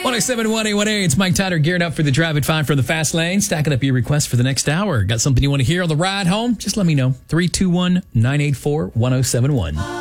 1071 A1A, it's Mike Tyler gearing up for the Drive at 5 from the Fast Lane. Stacking up your requests for the next hour. Got something you want to hear on the ride home? Just let me know. 321-984-1071.